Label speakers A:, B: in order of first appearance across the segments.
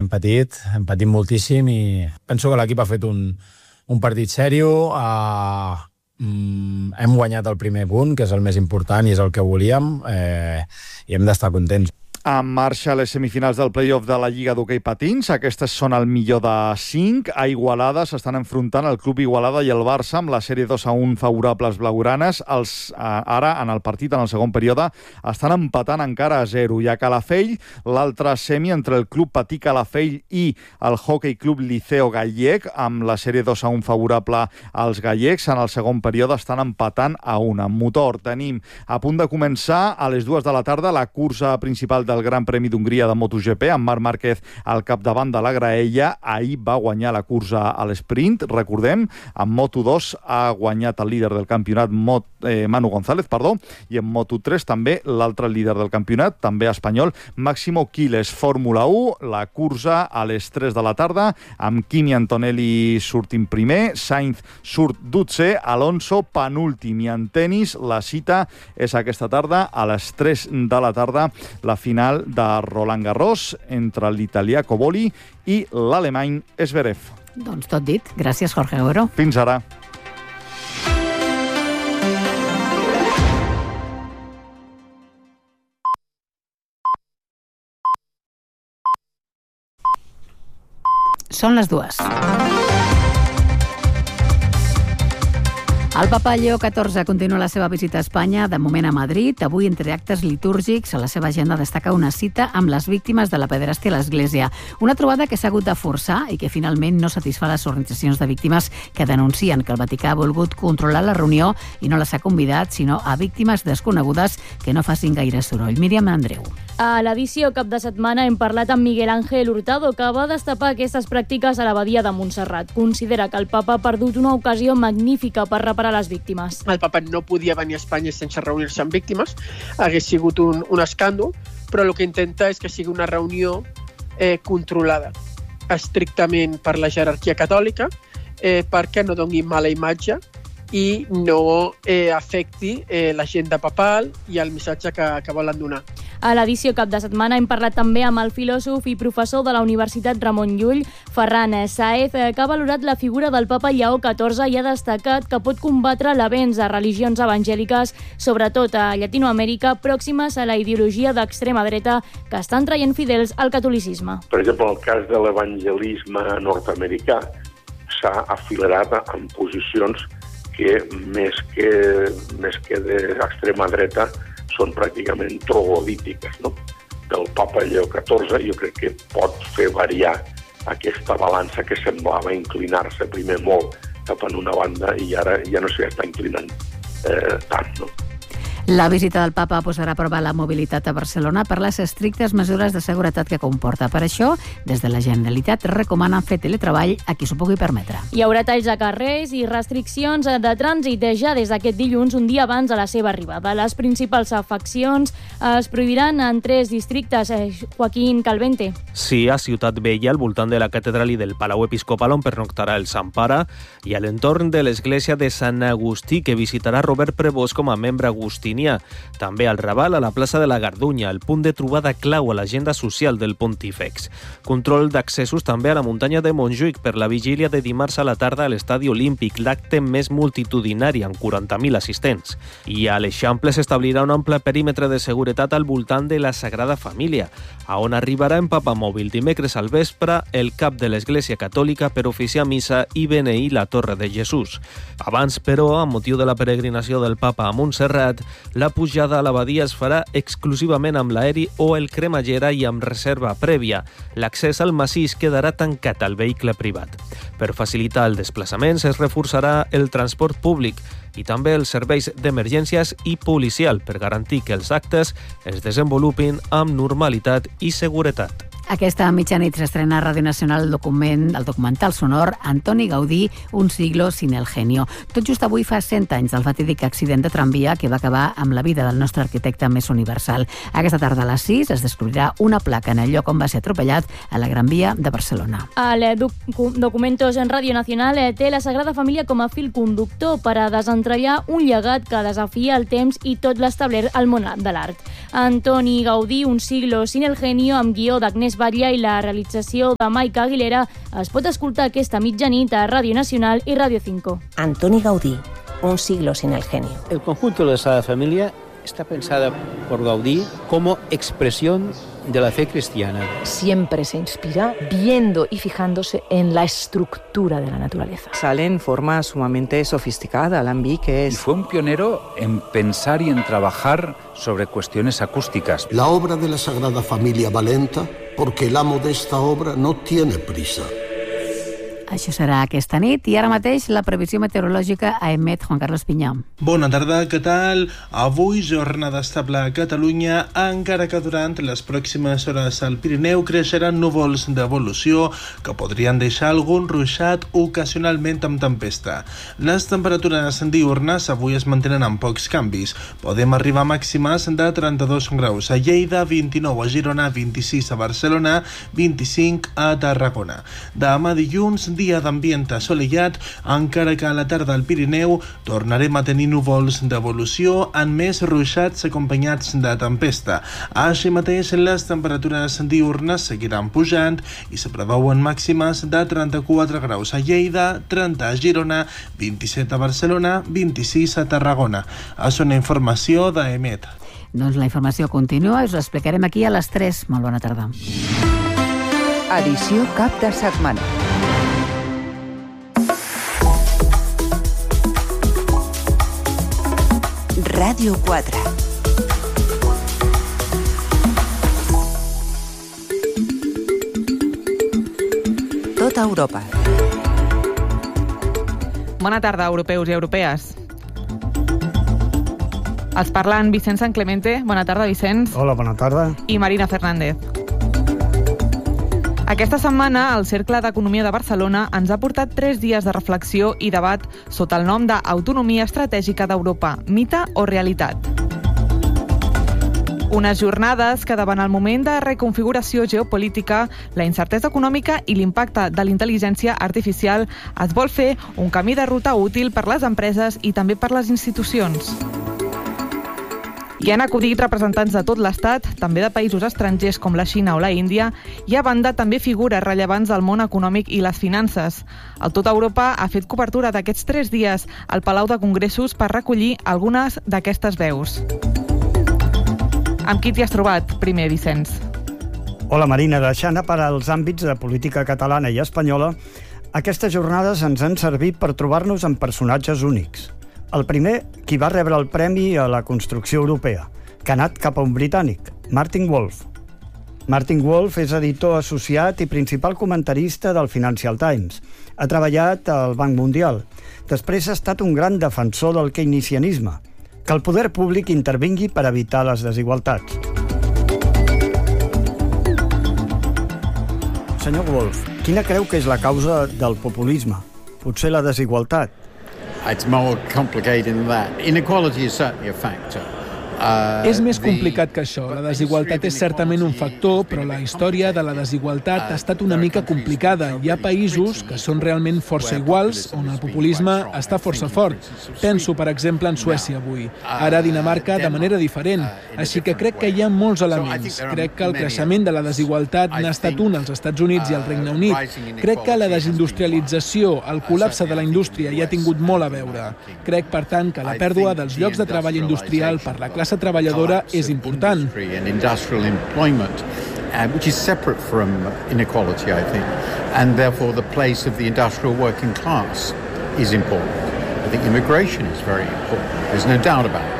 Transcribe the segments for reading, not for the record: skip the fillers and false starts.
A: hem patit moltíssim i penso que l'equip ha fet un partit sèrio. Hem guanyat el primer punt, que és el més important i és el que volíem, i hem d'estar contents.
B: En marxa les semifinals del play-off de la Lliga d'Hoquei Patins. Aquestes són el millor de 5. A Igualada s'estan enfrontant el Club Igualada i el Barça amb la sèrie 2-1 favorables blaugranes. Ara, en el partit, en el segon període, estan empatant encara a 0. I a Calafell, l'altre semi entre el Club Patí Calafell i el Hockey Club Liceo Gallec, amb la sèrie 2-1 favorable als gallecs. En el segon període estan empatant a 1. En motor tenim a punt de començar a les 2 de la tarda la cursa principal del Gran Premi d'Hongria de MotoGP, amb Marc Márquez al capdavant de la graella. Ahir va guanyar la cursa a l'esprint, recordem. En Moto2 ha guanyat el líder del campionat Manu González, i en Moto3 també l'altre líder del campionat, també espanyol, Máximo Quiles. Fórmula 1, la cursa a les 3 de la tarda, amb Kimi Antonelli sortint primer, Sainz surt 12, Alonso penúltim. I en tenis, la cita és aquesta tarda, a les 3 de la tarda, la final de Roland Garros entre l'italià Coboli i l'alemany Zverev.
C: Doncs tot dit. Gràcies, Jorge Agüero.
B: Fins ara.
C: Són les 2. El papa Lleó XIV continua la seva visita a Espanya, de moment a Madrid. Avui, entre actes litúrgics, a la seva agenda destaca una cita amb les víctimes de la pederàstia a l'Església. Una trobada que s'ha hagut de forçar i que finalment no satisfà les organitzacions de víctimes que denuncien que el Vaticà ha volgut controlar la reunió i no les ha convidat, sinó a víctimes desconegudes que no facin gaire soroll. Míriam Andreu.
D: A l'edició cap de setmana hem parlat amb Miguel Ángel Hurtado, que va destapar aquestes pràctiques a l'abadia de Montserrat. Considera que el papa ha perdut una ocasió magnífica per reparar les víctimes.
E: El papa no podia venir a Espanya sense reunir-se amb víctimes, hagués sigut un escàndol, però el que intenta és que sigui una reunió controlada, estrictament per la jerarquia catòlica, perquè no doni mala imatge i no afecti l'agenda papal i el missatge que volen donar.
D: A l'edició cap de setmana hem parlat també amb el filòsof i professor de la Universitat Ramon Llull, Ferran Sáez, que ha valorat la figura del papa Lleó XIV i ha destacat que pot combatre l'avenç de religions evangèliques, sobretot a Llatinoamèrica, pròximes a la ideologia d'extrema dreta que estan traient fidels al catolicisme.
F: Per exemple, el cas de l'evangelisme nord-americà s'ha afilerat en posicions que més que d'extrema dreta són pràcticament troglodítiques, no? Del papa Lleó XIV jo crec que pot fer variar aquesta balança que semblava inclinar-se primer molt cap en una banda i ara ja no s'hi està inclinant tant, no?
C: La visita del papa posarà a prova la mobilitat a Barcelona per les estrictes mesures de seguretat que comporta. Per això, des de la Generalitat recomanen fer teletreball a qui s'ho pugui permetre.
D: Hi haurà talls de carrers i restriccions de trànsit ja des d'aquest dilluns, un dia abans de la seva arribada. Les principals afeccions es prohibiran en 3 districtes. Joaquín Calvente.
G: Sí, a Ciutat Vella, al voltant de la catedral i del Palau Episcopal, on pernoctarà el Sant Pare, i a l'entorn de l'església de Sant Agustí, que visitarà Robert Prevós com a membre agustí. També al Raval, a la plaça de la Gardunya, el punt de trobada clau a l'agenda social del Pontífex. Control d'accessos també a la muntanya de Montjuïc per la vigília de dimarts a la tarda a l'Estadi Olímpic, l'acte més multitudinari amb 40.000 assistents. I a l'Eixample s'establirà un ample perímetre de seguretat al voltant de la Sagrada Família, a on arribarà en papamòbil dimecres al vespre el cap de l'Església Catòlica per oficiar missa i beneir la Torre de Jesús. Abans, però, amb motiu de la peregrinació del papa a Montserrat, la pujada a l'abadia es farà exclusivament amb l'aeri o el cremallera i amb reserva prèvia. L'accés al massís quedarà tancat al vehicle privat. Per facilitar el desplaçament es reforçarà el transport públic i també els serveis d'emergències i policial per garantir que els actes es desenvolupin amb normalitat i seguretat.
C: Aquesta mitjanit s'estrena a Ràdio Nacional el documental sonor Antoni Gaudí, un siglo sin el genio. Tot just avui fa 100 anys del fatídic accident de tramvia que va acabar amb la vida del nostre arquitecte més universal. Aquesta tarda a les 6 es descobrirà una placa en el lloc on va ser atropellat a la Gran Via de Barcelona.
D: El Documentos en Ràdio Nacional té la Sagrada Família com a fil conductor per a desentrellar un llegat que desafia el temps i tot l'establert al món de l'art. Antoni Gaudí, un siglo sin el genio, amb guió d'Agnès Jesús Baria i la realització de Mike Aguilera es pot escoltar aquesta mitjanit a Ràdio Nacional i Ràdio 5.
H: Antoni Gaudí, un siglo sin el genio.
I: El conjunto de la Sagrada Familia está pensada por Gaudí como expresión de la fe cristiana.
J: Siempre se inspira viendo y fijándose en la estructura de la naturaleza.
K: Sale en forma sumamente sofisticada, alambiques.
L: Y fue un pionero en pensar y en trabajar sobre cuestiones acústicas.
M: La obra de la Sagrada Familia va lenta porque el amo de esta obra no tiene prisa.
C: Això serà aquesta nit i ara mateix la previsió meteorològica a emet Juan Carlos Pinyà.
N: Bona tarda, què tal? Avui jornada estable a Catalunya, encara que durant les pròximes hores al Pirineu creixeran núvols d'evolució que podrien deixar algun ruixat ocasionalment amb tempesta. Les temperatures diürnes avui es mantenen amb pocs canvis. Podem arribar a màximes de 32 graus a Lleida, 29 a Girona, 26 a Barcelona, 25 a Tarragona. Demà dilluns, dia d'ambient assolellat, encara que a la tarda al Pirineu tornarem a tenir núvols d'evolució amb més ruixats acompanyats de tempesta. Així mateix, les temperatures diürnes seguiran pujant i se preveuen màximes de 34 graus a Lleida, 30 a Girona, 27 a Barcelona, 26 a Tarragona. És una informació d'EMET.
C: Doncs la informació continua i us l'explicarem aquí a les 3. Molt bona tarda.
O: Edició cap de setmana. Ràdio 4. Tota Europa.
P: Bona tarda, europeus i europees. Els parlen Vicenç Sant Clemente. Bona tarda, Vicenç.
Q: Hola, bona tarda.
P: I Marina Fernández. Aquesta setmana, el Cercle d'Economia de Barcelona ens ha portat 3 dies de reflexió i debat sota el nom d'Autonomia Estratègica d'Europa, mite o realitat. Unes jornades que davant el moment de reconfiguració geopolítica, la incertesa econòmica i l'impacte de la intel·ligència artificial es vol fer un camí de ruta útil per les empreses i també per les institucions. Hi han acudit representants de tot l'Estat, també de països estrangers com la Xina o la Índia, i a banda també figures rellevants del món econòmic i les finances. El Tota Europa ha fet cobertura d'aquests 3 dies al Palau de Congressos per recollir algunes d'aquestes veus. Amb qui t'hi has trobat, primer, Vicenç?
Q: Hola, Marina. Deixant a parar els àmbits de política catalana i espanyola, aquestes jornades ens han servit per trobar-nos amb personatges únics. El primer, qui va rebre el Premi a la Construcció Europea, que ha anat cap a un britànic, Martin Wolf. Martin Wolf és editor associat i principal comentarista del Financial Times. Ha treballat al Banc Mundial. Després ha estat un gran defensor del keynesianisme, que el poder públic intervingui per evitar les desigualtats. Senyor Wolf, quina creu que és la causa del populisme? Potser la desigualtat?
R: It's more complicated than that. Inequality is certainly a factor.
S: És més complicat que això. La desigualtat és certament un factor, però la història de la desigualtat ha estat una mica complicada. Hi ha països que són realment força iguals, on el populisme està força fort. Penso, per exemple, en Suècia avui. Ara a Dinamarca de manera diferent. Així que crec que hi ha molts elements. Crec que el creixement de la desigualtat n'ha estat un als Estats Units i al Regne Unit. Crec que la desindustrialització, el col·lapse de la indústria hi ha tingut molt a veure. Crec, per tant, que la pèrdua dels llocs de treball industrial per la classe treballadora és important.
R: Which is separate from inequality, I think. And therefore the place of the industrial working class is important. I think immigration is very important. There's no doubt about it.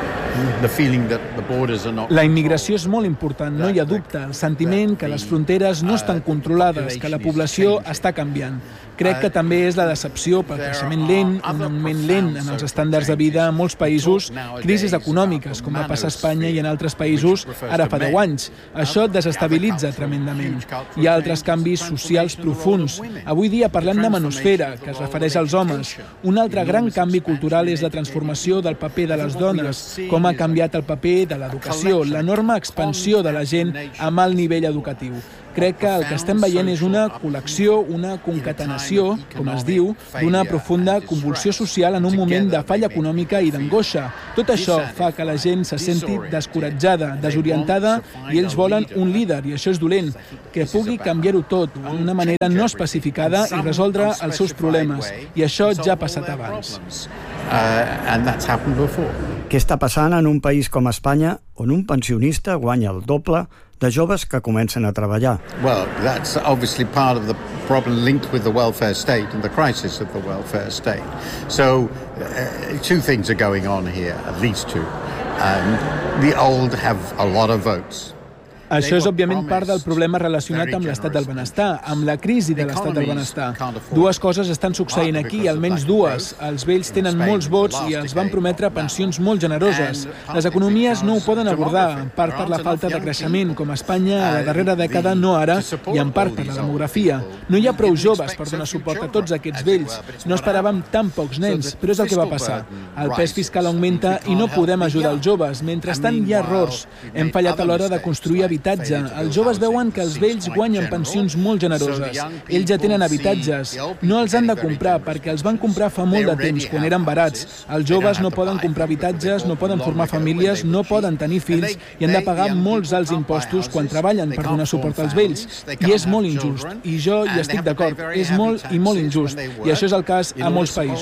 S: La immigració és molt important, no hi ha dubte. El sentiment que les fronteres no estan controlades, que la població està canviant. Crec que també és la decepció pel creixement lent, un augment lent en els estàndards de vida en molts països, crisis econòmiques, com va passar a Espanya i en altres països ara fa 10 anys. Això desestabilitza tremendament. Hi ha altres canvis socials profuns. Avui dia parlem de manosfera, que es refereix als homes. Un altre gran canvi cultural és la transformació del paper de les dones, com ha canviat el paper de l'educació, l'enorme expansió de la gent amb alt nivell educatiu. crec que el que estem veient és una col·lecció, una concatenació, com es diu, d'una profunda convulsió social en un moment de falla econòmica i d'angoixa. Tot això fa que la gent se senti descoratjada, desorientada, i ells volen un líder, i això és dolent, que pugui canviar-ho tot d'una manera no especificada i resoldre els seus problemes. I això ja ha passat abans.
Q: Què està passant en un país com Espanya, on un pensionista guanya el doble de joves que comencen a treballar?
R: Well, that's obviously part of the problem linked with the welfare state and the crisis of the welfare state. So, two things are going on here, at least two. The old have a lot of votes.
S: Això és, òbviament, part del problema relacionat amb l'estat del benestar, amb la crisi de l'estat del benestar. Dues coses estan succeint aquí, almenys dues. Els vells tenen molts vots i els van prometre pensions molt generoses. Les economies no ho poden abordar, en part per la falta de creixement, com a Espanya a la darrera dècada, no ara, i en part per la demografia. No hi ha prou joves per donar suport a tots aquests vells. No esperàvem tan pocs nens, però és el que va passar. El pes fiscal augmenta i no podem ajudar els joves. Mentrestant, hi ha errors. Hem fallat a l'hora de construir habitatge. Els joves veuen que els vells guanyen pensions molt generoses. Ells ja tenen habitatges. No els han de comprar perquè els van comprar fa molt de temps, quan eren barats. Els joves no poden comprar habitatges, no poden formar famílies, no poden tenir fills i han de pagar molts alts impostos quan treballen per donar suport als vells. I és molt injust. I jo hi estic d'acord. És molt i molt injust. I això és el cas a molts països.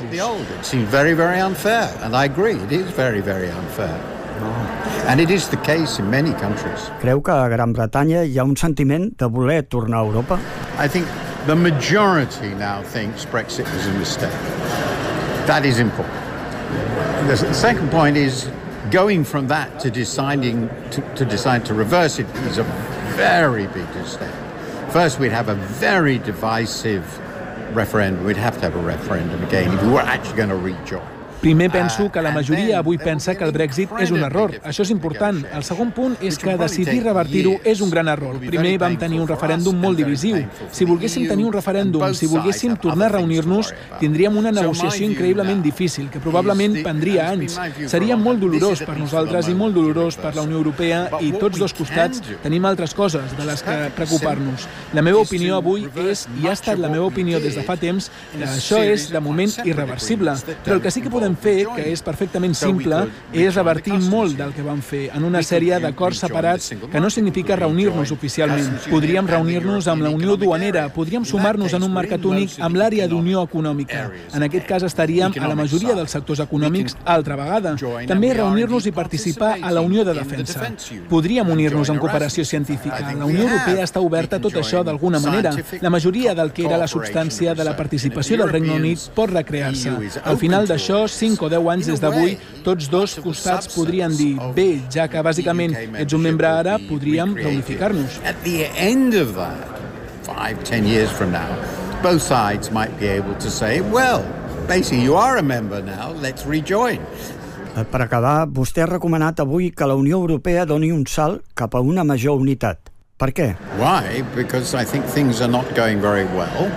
R: And it is the case in many countries.
Q: Creu que a Gran Bretanya hi ha un sentiment de voler tornar a Europa?
R: I think the majority now thinks Brexit was a mistake. That is important. The second point is going from that to deciding to reverse it is a very big step. First, we'd have a very divisive referendum. We'd have to have a referendum again if we were actually going to rejoin.
S: Primer penso que la majoria avui pensa que el Brexit és un error. Això és important. El segon punt és que decidir revertir-ho és un gran error. Primer vam tenir un referèndum molt divisiu. Si volguéssim tenir un referèndum, si volguéssim tornar a reunir-nos, tindríem una negociació increïblement difícil, que probablement prendria anys. Seria molt dolorós per nosaltres i molt dolorós per la Unió Europea, i tots dos costats tenim altres coses de les que preocupar-nos. La meva opinió avui és, i ha estat la meva opinió des de fa temps, que això és, de moment, irreversible. Però el que sí que podem fer, que és perfectament simple, és revertir molt del que vam fer en una sèrie d'acords separats que no significa reunir-nos oficialment. Podríem reunir-nos amb la Unió Duanera, podríem sumar-nos en un mercat únic amb l'àrea d'Unió Econòmica. En aquest cas estaríem a la majoria dels sectors econòmics altra vegada. També reunir-nos i participar a la Unió de Defensa. Podríem unir-nos en cooperació científica. La Unió Europea està oberta a tot això d'alguna manera. La majoria del que era la substància de la participació del Regne Unit pot recrear-se. Al final d'això, 5 o 10 anys des d'avui, tots dos costats podrien dir, bé, ja que bàsicament ets un membre ara, podríem reunificar-nos.
R: At the end of that, 5-10 years from now, both sides might be able to say, well, basically you are a member now, let's rejoin.
Q: Per acabar, vostè ha recomanat avui que la Unió Europea doni un salt cap a una major unitat. Per què?
R: Why? Because I think things are not going very well.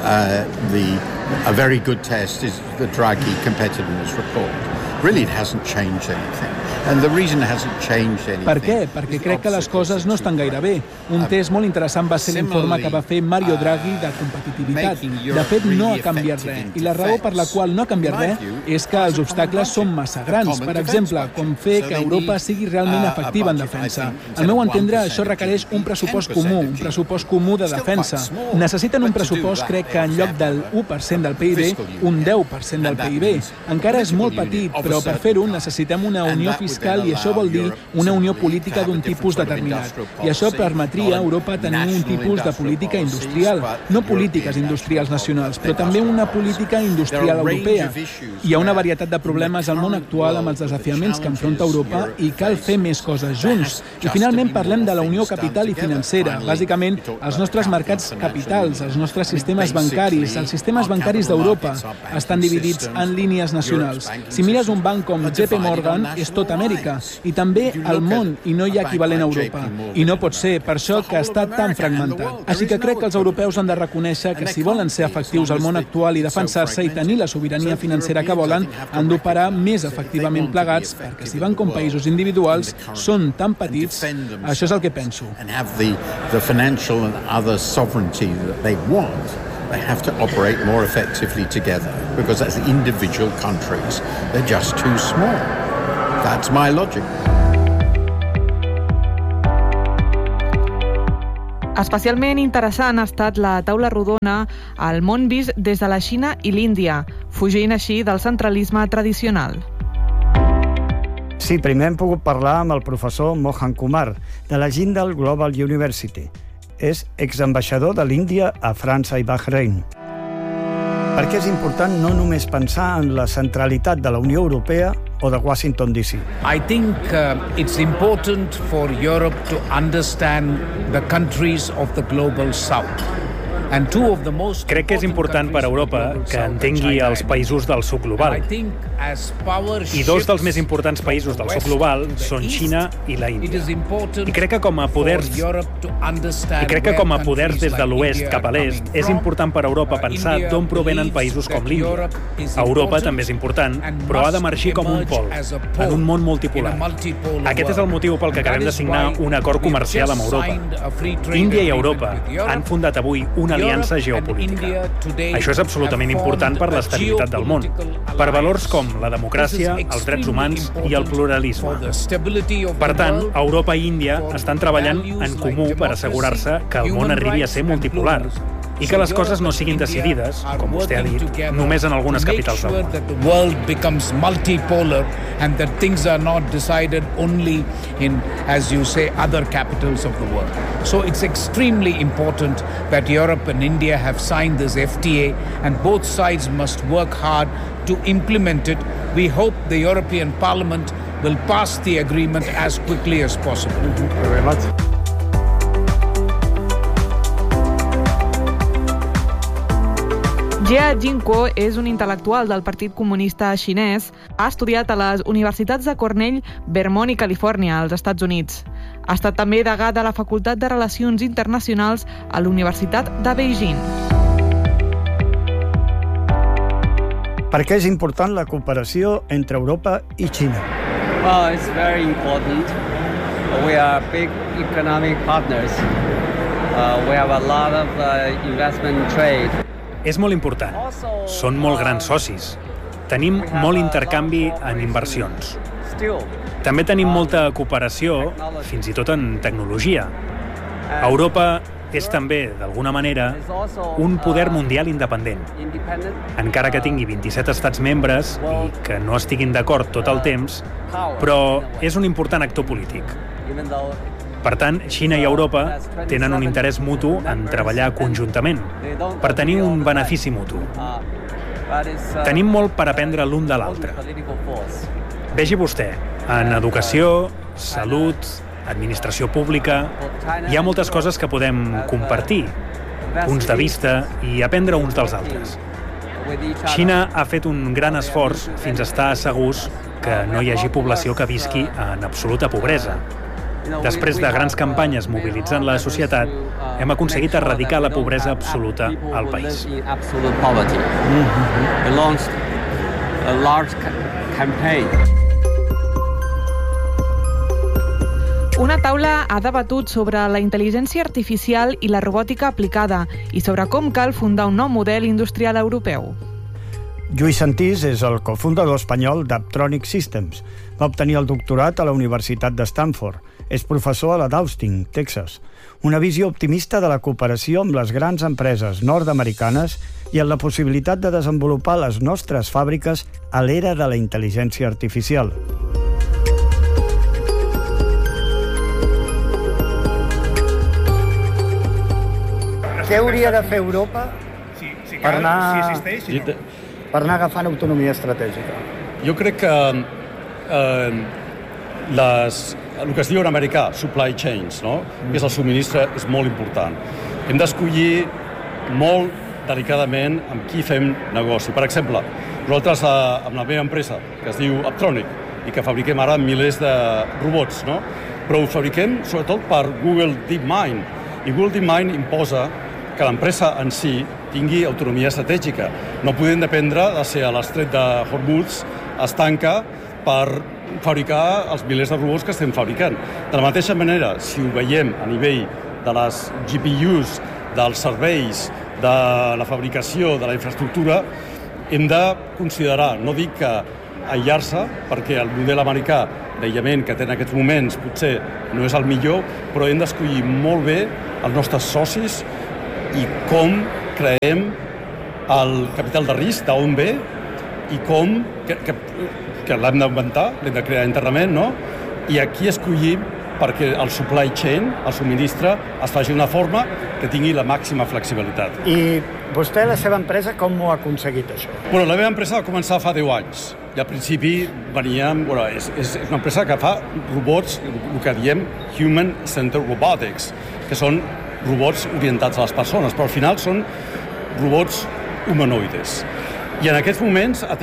R: A very good test is the Draghi competitiveness report. Really, it hasn't changed anything. And the reason it hasn't changed anything...
S: Per què? Perquè crec que les coses no estan gaire bé. Un test molt interessant va ser l'informe que va fer Mario Draghi de competitivitat. De fet, no ha canviat res. I la raó per la qual no ha canviat res és que els obstacles són massa grans. Per exemple, com fer que Europa sigui realment efectiva en defensa. Al meu entendre, això requereix un pressupost comú de defensa. Necessiten un pressupost, crec que en lloc del 1% del PIB, un 10% del PIB. Encara és molt petit, però per fer-ho necessitem una unió fiscal, i això vol dir una unió política d'un tipus determinat. I això permetria a Europa tenir un tipus de política industrial, no polítiques industrials nacionals, però també una política industrial europea. Hi ha una varietat de problemes al món actual amb els desafiaments que enfronta Europa i cal fer més coses junts. I finalment parlem de la unió capital i financera, bàsicament els nostres mercats capitals, els nostres sistemes bancaris. Els sistemes bancaris d'Europa estan dividits en línies nacionals. Si mires un banc com JP Morgan, és tot a Nord-Amèrica, i també al món, i no hi ha equivalent a Europa. I no pot ser, per això que està tan fragmentat. Així que crec que els europeus han de reconèixer que si volen ser efectius al món actual i defensar-se i tenir la sobirania financera que volen, han d'operar més efectivament plegats, perquè si van com països individuals, són tan petits, això és el que penso.
R: The financial and other sovereignty that they want, they have to operate more effectively together, because as individual countries, they're just too small. That's my logic.
P: Especialment interessant ha estat la taula rodona al món vist des de la Xina i l'Índia, fugint així del centralisme tradicional.
Q: Sí, primer hem pogut parlar amb el professor Mohan Kumar, de la Jindal Global University. És exambaixador de l'Índia a França i Bahrein. Perquè és important no només pensar en la centralitat de la Unió Europea o de Washington, D.C.
L: I think it's important for Europe to understand the countries of the global south.
T: Crec que és important per a Europa que entengui els països del sud global. I dos dels més importants països del sud global són Xina i la Índia. I crec que com a poders des de l'oest cap a l'est és important per a Europa pensar d'on provenen països com l'Índia. Europa també és important, però ha d'emergir com un pol, en un món multipolar. Aquest és el motiu pel que acabem de signar un acord comercial amb Europa. Índia i Europa han fundat avui una aliança geopolítica. Això és absolutament important per l'estabilitat del món, per valors com la democràcia, els drets humans i el pluralisme. Per tant, Europa i Índia estan treballant en comú per assegurar-se que el món arribi a ser multipolar i que les coses no siguin decidides, com vostè ha dit, només en algunes capitals del món.
L: The world becomes multipolar and that things are not decided only in, as you say, other capitals of the world. So it's extremely important that Europe and India have signed this FTA and both sides must work hard to implement it. We hope the European Parliament will pass the agreement as quickly as possible.
Q: Thank you very much.
P: Jia Jinko és un intel·lectual del Partit Comunista Xinès. Ha estudiat a les universitats de Cornell, Vermont i Califòrnia, als Estats Units. Ha estat també degà de la Facultat de Relacions Internacionals a la Universitat de Beijing.
Q: Per què és important la cooperació entre Europa i Xina?
U: Well, it's very important. We are big economic partners. We have a lot of investment trade.
T: És molt important. Són molt grans socis. Tenim molt intercanvi en inversions. També tenim molta cooperació, fins i tot en tecnologia. Europa és també, d'alguna manera, un poder mundial independent. Encara que tingui 27 estats membres i que no estiguin d'acord tot el temps, però és un important actor polític. Per tant, Xina i Europa tenen un interès mutu en treballar conjuntament, per tenir un benefici mutu. Tenim molt per aprendre l'un de l'altre. Vegi vostè, en educació, salut, administració pública, hi ha moltes coses que podem compartir, punts de vista i aprendre uns dels altres. Xina ha fet un gran esforç fins a estar segurs que no hi hagi població que visqui en absoluta pobresa. Després de grans campanyes mobilitzant la societat, hem aconseguit erradicar la pobresa absoluta al país.
P: Una taula ha debatut sobre la intel·ligència artificial i la robòtica aplicada i sobre com cal fundar un nou model industrial europeu.
Q: Lluís Santís és el cofundador espanyol d'Aptronic Systems. Va obtenir el doctorat a la Universitat de Stanford. És professor a la d'Austin, Texas. Una visió optimista de la cooperació amb les grans empreses nord-americanes i en la possibilitat de desenvolupar les nostres fàbriques a l'era de la intel·ligència artificial. Què hauria de fer Europa per anar agafant autonomia estratègica?
V: Jo crec que el que es diu en americà, supply chains, no? Que és el subministre, és molt important. Hem d'escollir molt delicadament amb qui fem negoci. Per exemple, nosaltres amb la meva empresa, que es diu Aptronic, i que fabriquem ara milers de robots, no? Però ho fabriquem sobretot per Google DeepMind. I Google DeepMind imposa que l'empresa en si tingui autonomia estratègica. No podem dependre de ser a l'estret de Hormuz es tanca per fabricar els milers de robots que estem fabricant. De la mateixa manera, si ho veiem a nivell de les GPUs, dels serveis, de la fabricació, de la infraestructura, hem de considerar, no dic que aïllar-se, perquè el model americà d'aïllament que té en aquests moments potser no és el millor, però hem d'escollir molt bé els nostres socis i com creem el capital de risc, d'on ve, i com que l'hem d'inventar, l'hem de crear internament, no? I aquí escollim perquè el supply chain, el subministre, es faci d'una forma que tingui la màxima flexibilitat.
Q: I vostè, la seva empresa, com ho ha aconseguit, això?
V: Bueno, la meva empresa va començar fa 10 anys. I al principi veníem... Bueno, és una empresa que fa robots, el que diem Human Centered Robotics, que són robots orientats a les persones, però al final són robots humanoides. I en aquests moments ha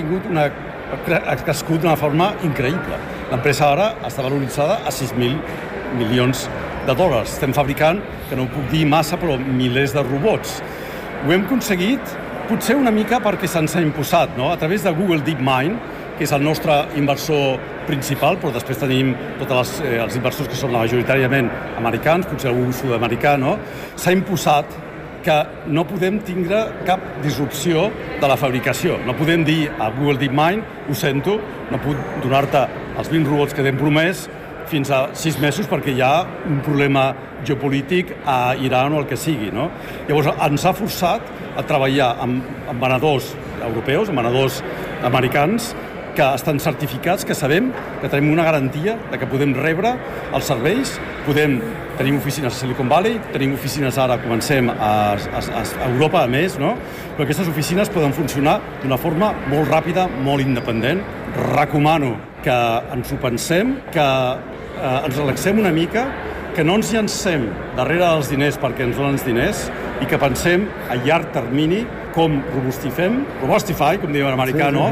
V: crescut d'una forma increïble. L'empresa ara està valoritzada a 6.000 milions de dòlars. Estem fabricant, que no ho puc dir massa, però milers de robots. Ho hem aconseguit potser una mica perquè se'ns ha imposat, no? A través de Google DeepMind, que és el nostre inversor principal, però després tenim tots els inversors que són majoritàriament americans, potser algun sud-americà, no? S'ha imposat que no podem tindre cap disrupció de la fabricació. No podem dir a Google DeepMind, ho sento, no puc donar-te els 20 robots que t'hem promès fins a 6 mesos perquè hi ha un problema geopolític a Iran o el que sigui, no? Llavors, ens ha forçat a treballar amb venedors europeus, amb venedors americans, que estan certificats, que sabem que tenim una garantia de que podem rebre els serveis, tenim oficines a Silicon Valley, tenim oficines ara, comencem a Europa, a més, no? Però aquestes oficines poden funcionar d'una forma molt ràpida, molt independent. Recomano que ens ho pensem, que ens relaxem una mica, que no ens llancem darrere dels diners perquè ens donen els diners i que pensem a llarg termini com robustify, com diuen en americà, no?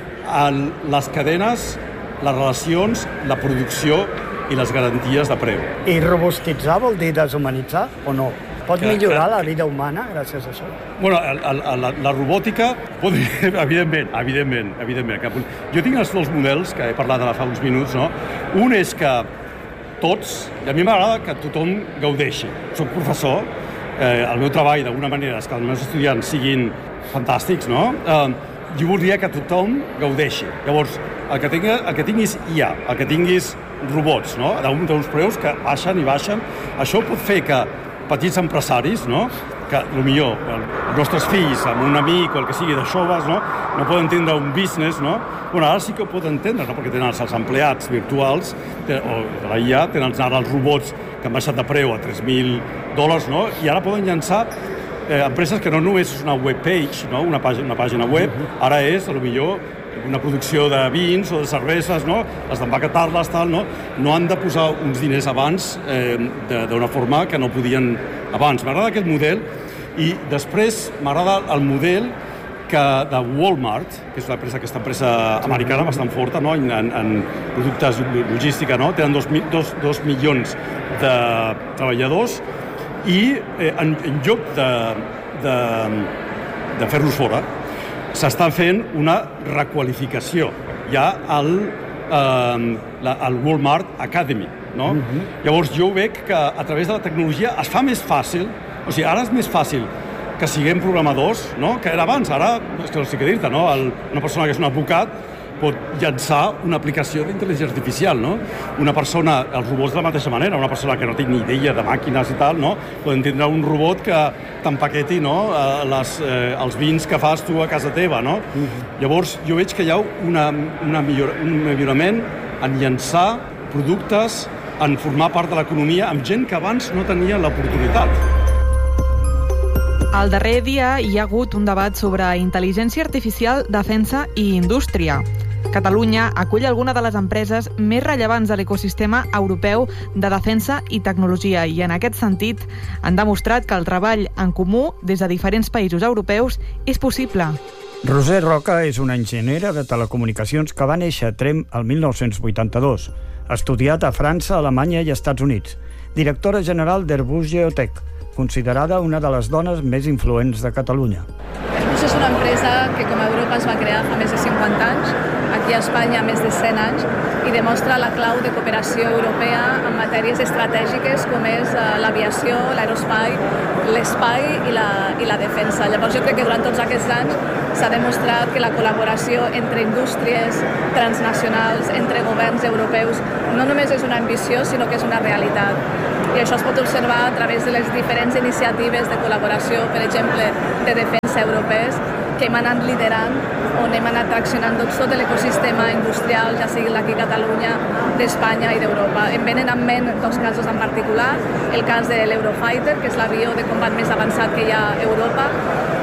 V: Les cadenes, les relacions, la producció i les garanties de preu.
Q: I robustitzar vol dir deshumanitzar o no? Pot millorar la vida humana gràcies a això?
V: Bueno, la robòtica pot dir, evidentment. Jo tinc els dos models que he parlat ara fa uns minuts, no? Un és que tots, i a mi m'agrada que tothom gaudeixi. Soc professor, el meu treball d'alguna manera és que els meus estudiants siguin fantàstics, no? Jo voldria que tothom gaudeixi. Llavors, el que tinguis IA, el que tinguis robots, no? D'uns preus que baixen i baixen. Això pot fer que petits empresaris, no? Que potser els nostres fills, amb un amic o el que sigui de joves, no poden entendre un business, no? Bueno, ara sí que ho poden entendre, no? Perquè tenen els empleats virtuals o de la IA, tenen ara els robots que han baixat de preu a $3.000, no? I ara poden llançar empreses que no només és una webpage, no? Una pàgina web, ara és, potser, una producció de vins o de cerveses, no? Has d'empaquetar-les, tal, no? No han de posar uns diners abans d'una forma que no podien abans. M'agrada aquest model i després m'agrada el model de Walmart, que és aquesta empresa americana bastant forta, no? En productes logística, no? Tenen 2 milions de treballadors i en lloc de fer-los fora s'està fent una requalificació. Hi ha el Walmart Academy, no? Llavors jo veig que a través de la tecnologia es fa més fàcil, o sigui, ara és més fàcil que siguem programadors, no? Que era abans, ara, és que no sé què dir-te, no? Una persona que és un advocat pot llançar una aplicació d'intel·ligència artificial, no? Una persona, els robots de la mateixa manera, una persona que no té ni idea de màquines i tal, no? Poden tindre un robot que t'empaqueti, no? Els vins que fas tu a casa teva, no? Llavors, jo veig que hi ha un millorament en llançar productes, en formar part de l'economia amb gent que abans no tenia l'oportunitat.
P: El darrer dia hi ha hagut un debat sobre intel·ligència artificial, defensa i indústria. Catalunya acull alguna de les empreses més rellevants de l'ecosistema europeu de defensa i tecnologia i, en aquest sentit, han demostrat que el treball en comú des de diferents països europeus és possible.
Q: Roser Roca és una enginyera de telecomunicacions que va néixer a Tremp el 1982. Ha estudiat a França, Alemanya i Estats Units. Directora general d'Airbus Geotech, considerada una de les dones més influents de Catalunya.
A: Airbus és una empresa que com a Europa es va crear fa més de 50 anys, aquí a Espanya més de 100 anys, i demostra la clau de cooperació europea en matèries estratègiques com és l'aviació, l'aerospai, l'espai i la defensa. Llavors jo crec que durant tots aquests anys s'ha demostrat que la col·laboració entre indústries transnacionals, entre governs europeus, no només és una ambició, sinó que és una realitat. I això es pot observar a través de les diferents iniciatives de col·laboració, per exemple, de defensa europees, que hem anat liderant, on hem anat traccionant tot l'ecosistema industrial, ja sigui d'aquí a Catalunya, d'Espanya i d'Europa. Em venen en ment dos casos en particular, el cas de l'Eurofighter, que és l'avió de combat més avançat que hi ha a Europa.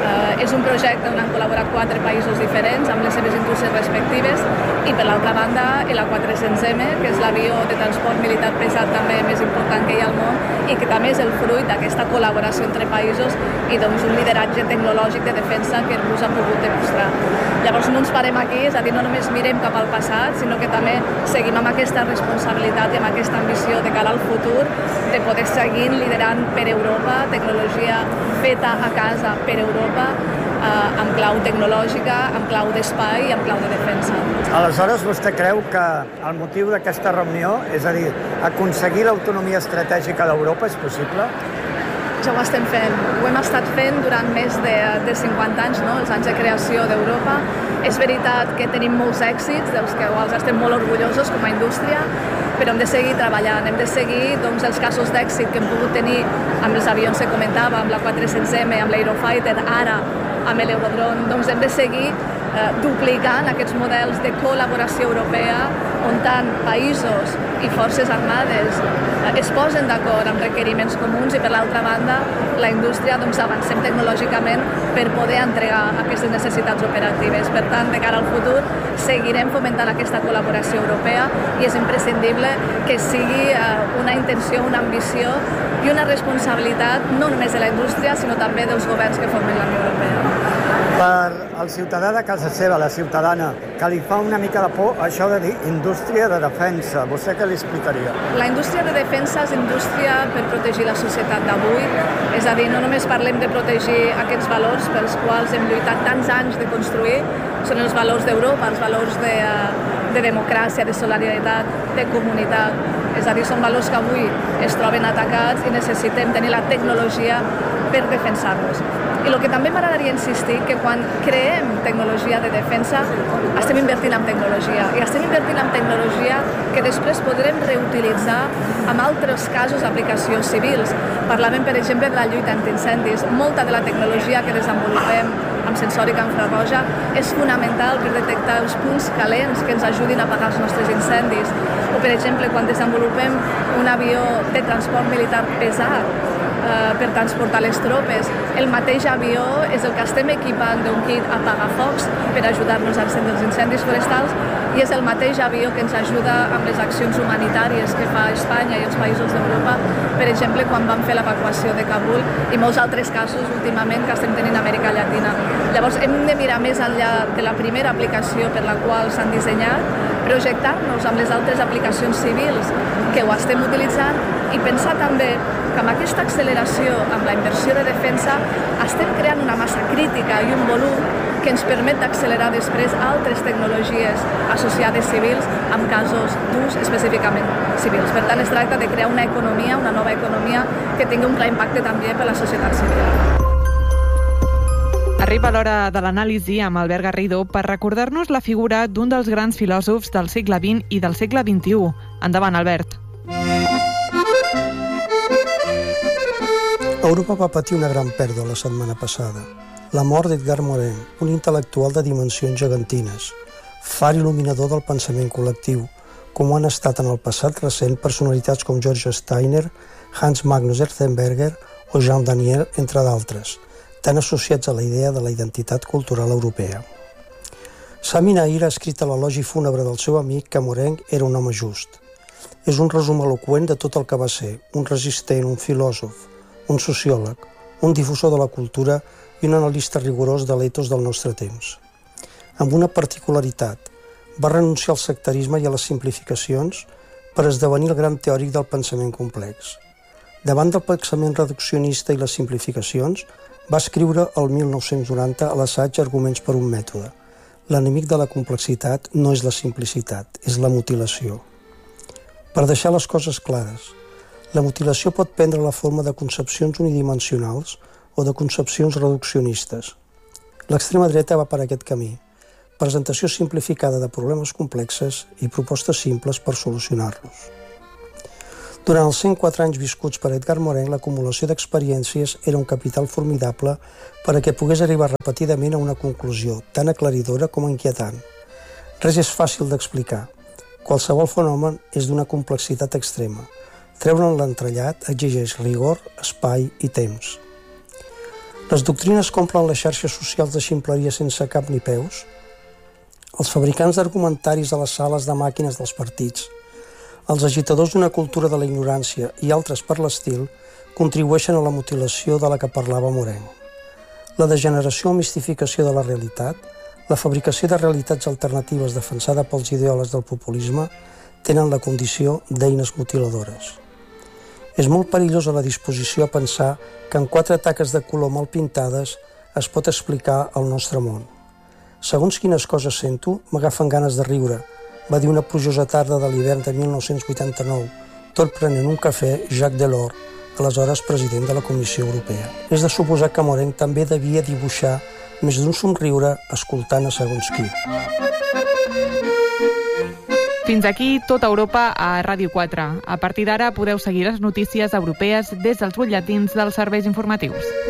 A: És un projecte on han col·laborat 4 països diferents amb les seves indústries respectives, i per l'altra banda l'A400M, que és l'avió de transport militar pesat també més important que hi ha al món i que també és el fruit d'aquesta col·laboració entre països i doncs un lideratge tecnològic de defensa que Airbus ha pogut demostrar. Llavors no ens parem aquí, és a dir, no només mirem cap al passat, sinó que també seguim amb aquesta responsabilitat i amb aquesta ambició de cara al futur de poder seguir liderant per Europa, tecnologia feta a casa per Europa, amb clau tecnològica, amb clau d'espai i amb clau de defensa.
Q: Aleshores, vostè creu que el motiu d'aquesta reunió, és a dir, aconseguir l'autonomia estratègica d'Europa és possible?
A: Ja ho estem fent. Ho hem estat fent durant més de 50 anys, no? Els anys de creació d'Europa. És veritat que tenim molts èxits, dels quals estem molt orgullosos com a indústria, però hem de seguir treballant, hem de seguir els casos d'èxit que hem pogut tenir amb els avions que comentava, amb l'A400M, amb l'Eurofighter, ara amb l'Eurodrone. Doncs hem de seguir duplicant aquests models de col·laboració europea on tant països i forces armades es posen d'acord amb requeriments comuns i per l'altra banda la indústria avancem tecnològicament per poder entregar aquestes necessitats operatives. Per tant, de cara al futur seguirem fomentant aquesta col·laboració europea i és imprescindible que sigui una intenció, una ambició i una responsabilitat no només de la indústria sinó també dels governs que formen la Unió Europea.
Q: Per al ciutadà de casa seva, la ciutadana, que li fa una mica de por això de dir indústria de defensa, vostè què li explicaria?
A: La indústria de defensa és indústria per protegir la societat d'avui, és a dir, no només parlem de protegir aquests valors pels quals hem lluitat tants anys de construir, són els valors d'Europa, els valors de democràcia, de solidaritat, de comunitat, és a dir, són valors que avui es troben atacats i necessitem tenir la tecnologia per defensar-los. I el que també m'agradaria insistir que quan creem tecnologia de defensa estem invertint en tecnologia i estem invertint en tecnologia que després podrem reutilitzar en altres casos d'aplicacions civils. Parlàvem, per exemple, de la lluita antiincendis. Molta de la tecnologia que desenvolupem amb sensòrica infraroja és fonamental per detectar els punts calents que ens ajudin a apagar els nostres incendis. O, per exemple, quan desenvolupem un avió de transport militar pesat per transportar les tropes. El mateix avió és el que estem equipant d'un kit apagafocs per ajudar-nos a encendre els incendis forestals i és el mateix avió que ens ajuda amb les accions humanitàries que fa Espanya i els països d'Europa, per exemple, quan vam fer l'evacuació de Kabul i molts altres casos últimament que estem tenint a Amèrica Llatina. Llavors hem de mirar més enllà de la primera aplicació per la qual s'han dissenyat, projectar-nos amb les altres aplicacions civils que ho estem utilitzant i pensar també que amb aquesta acceleració, amb la inversió de defensa, estem creant una massa crítica i un volum que ens permet d'accelerar després altres tecnologies associades civils amb casos d'ús específicament civils. Per tant, es tracta de crear una economia, una nova economia que tingui un clar impacte també per a la societat civil.
P: Arriba l'hora de l'anàlisi amb Albert Garrido per recordar-nos la figura d'un dels grans filòsofs del segle XX i del segle XXI. Endavant, Albert.
B: Europa va patir una gran pèrdua la setmana passada. La mort d'Edgar Morin, un intel·lectual de dimensions gegantines, far il·luminador del pensament col·lectiu, com ho han estat en el passat recent personalitats com George Steiner, Hans Magnus Enzensberger o Jean Daniel, entre d'altres, tan associats a la idea de la identitat cultural europea. Sami Nair ha escrit a l'elogi fúnebre del seu amic que Morin era un home just. És un resum eloqüent de tot el que va ser, un resistent, un filòsof, un sociòleg, un difusor de la cultura i un analista rigorós de l'etos del nostre temps. amb una particularitat. Va renunciar al sectarisme i a les simplificacions per esdevenir el gran teòric del pensament complex. Davant del pensament reduccionista i les simplificacions, va escriure el 1990 a l'assaig Arguments per un mètode. L'enemic de la complexitat no és la simplicitat, és la mutilació. Per deixar les coses clares, la mutilació pot prendre la forma de concepcions unidimensionals o de concepcions reduccionistes. L'extrema dreta va per aquest camí. Presentació simplificada de problemes complexes i propostes simples per solucionar-los. Durant els 104 anys viscuts per Edgar Morin, l'acumulació d'experiències era un capital formidable perquè pogués arribar repetidament a una conclusió tan aclaridora com inquietant. Res és fàcil d'explicar. Qualsevol fenomen és d'una complexitat extrema. Treure'n l'entrellat exigeix rigor, espai i temps. Les doctrines complen les xarxes socials de ximpleria sense cap ni peus. Els fabricants d'argumentaris a les sales de màquines dels partits, els agitadors d'una cultura de la ignorància i altres per l'estil contribueixen a la mutilació de la que parlava Morin. La degeneració o mistificació de la realitat, la fabricació de realitats alternatives defensada pels ideòlegs del populisme tenen la condició d'eines mutiladores. És molt perillosa la disposició a pensar que en 4 taques de color mal pintades es pot explicar el nostre món. Segons quines coses sento, m'agafen ganes de riure, va dir una plujosa tarda de l'hivern de 1989, tot prenent un cafè, Jacques Delors, aleshores president de la Comissió Europea. És de suposar que Morin també devia dibuixar més d'un somriure escoltant a segons qui.
P: Fins aquí Tota Europa a Ràdio 4. A partir d'ara podeu seguir les notícies europees des dels butlletins dels serveis informatius.